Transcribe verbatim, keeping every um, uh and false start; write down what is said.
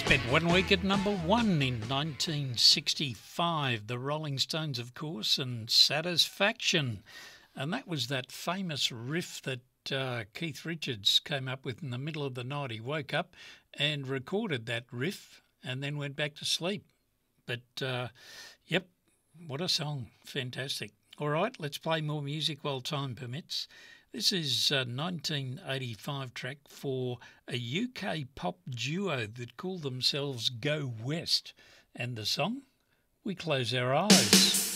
Spent one week at number one in nineteen sixty-five. The Rolling Stones, of course, and Satisfaction. And that was that famous riff that uh, Keith Richards came up with in the middle of the night. He woke up and recorded that riff and then went back to sleep. But, uh, yep, what a song. Fantastic. All right, let's play more music while time permits. This is a nineteen eighty-five track for a U K pop duo that called themselves Go West. And the song, We Close Our Eyes.